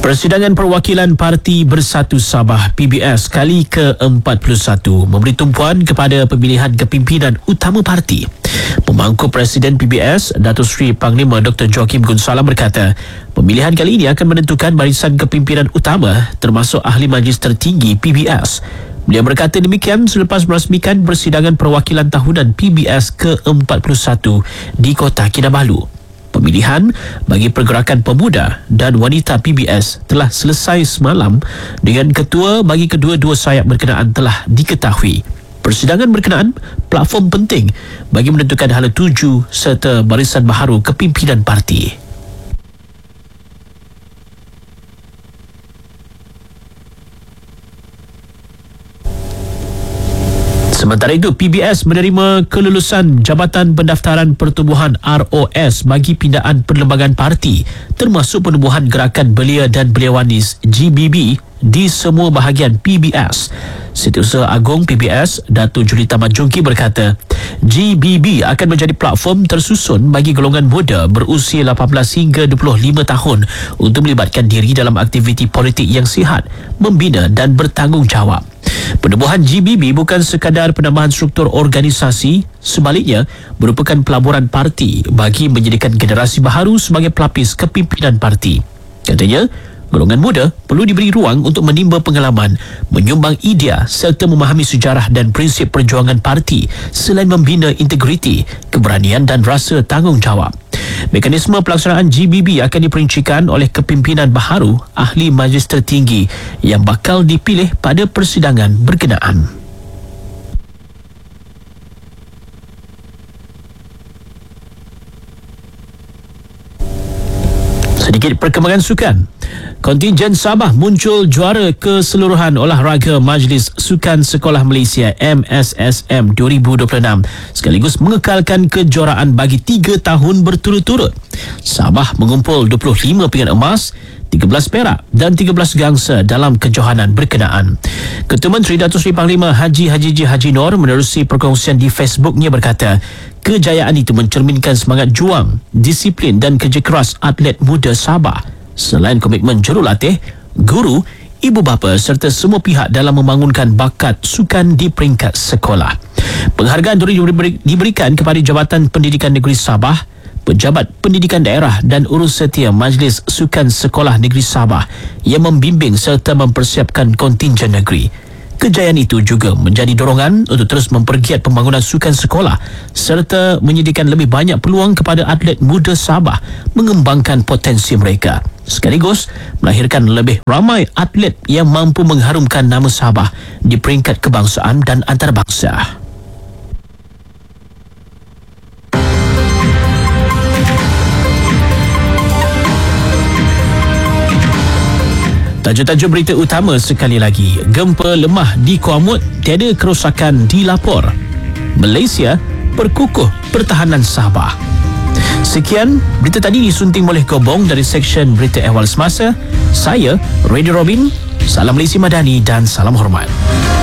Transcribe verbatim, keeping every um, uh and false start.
Persidangan Perwakilan Parti Bersatu Sabah P B S kali ke empat puluh satu memberi tumpuan kepada pemilihan kepimpinan utama parti. Pemangku Presiden P B S, Datuk Seri Panglima Doktor Joaquim Gunsalam berkata, pemilihan kali ini akan menentukan barisan kepimpinan utama termasuk Ahli Majlis Tertinggi P B S. Beliau berkata demikian selepas merasmikan persidangan perwakilan tahunan P B S ke empat puluh satu di Kota Kinabalu. Pemilihan bagi Pergerakan Pemuda dan Wanita P B S telah selesai semalam dengan ketua bagi kedua-dua sayap berkenaan telah diketahui. Persidangan berkenaan platform penting bagi menentukan hala tuju serta barisan baharu kepimpinan parti. Sementara itu, P B S menerima kelulusan Jabatan Pendaftaran Pertubuhan R O S bagi pindaan perlembagaan parti termasuk penubuhan Gerakan Belia dan Beliawanis G B B di semua bahagian P B S. Setiausaha Agung P B S, Datuk Julita Majongki berkata, G B B akan menjadi platform tersusun bagi golongan muda berusia lapan belas hingga dua puluh lima tahun untuk melibatkan diri dalam aktiviti politik yang sihat, membina dan bertanggungjawab. Penubuhan G B B bukan sekadar penambahan struktur organisasi, sebaliknya merupakan pelaburan parti bagi menjadikan generasi baharu sebagai pelapis kepimpinan parti. Katanya, golongan muda perlu diberi ruang untuk menimba pengalaman, menyumbang idea serta memahami sejarah dan prinsip perjuangan parti selain membina integriti, keberanian dan rasa tanggungjawab. Mekanisme pelaksanaan G B B akan diperincikan oleh kepimpinan baharu Ahli Majlis Tertinggi yang bakal dipilih pada persidangan berkenaan. Sedikit perkembangan sukan. Kontingen Sabah muncul juara keseluruhan olahraga Majlis Sukan Sekolah Malaysia M S S M dua ribu dua puluh enam sekaligus mengekalkan kejuaraan bagi tiga tahun berturut-turut. Sabah mengumpul dua puluh lima pingat emas, tiga belas perak dan tiga belas gangsa dalam kejohanan berkenaan. Ketua Menteri Datuk Seri Panglima Haji Haji Ji Haji Noor menerusi perkongsian di Facebooknya berkata, kejayaan itu mencerminkan semangat juang, disiplin dan kerja keras atlet muda Sabah. Selain komitmen jurulatih, guru, ibu bapa serta semua pihak dalam membangunkan bakat sukan di peringkat sekolah. Penghargaan itu diberi, diberikan kepada Jabatan Pendidikan Negeri Sabah, Pejabat Pendidikan Daerah dan Urus Setia Majlis Sukan Sekolah Negeri Sabah yang membimbing serta mempersiapkan kontingen negeri. Kejayaan itu juga menjadi dorongan untuk terus mempergiat pembangunan sukan sekolah serta menyediakan lebih banyak peluang kepada atlet muda Sabah mengembangkan potensi mereka, sekaligus melahirkan lebih ramai atlet yang mampu mengharumkan nama Sabah di peringkat kebangsaan dan antarabangsa. Tajuk-tajuk berita utama sekali lagi. Gempa lemah di Kuala Mut, tiada kerosakan dilapor. Malaysia perkukuh pertahanan Sabah. Sekian berita tadi disunting oleh Gobong dari Seksyen Berita Ehwal Semasa. Saya, Radio Robin. Salam Malaysia Madani dan salam hormat.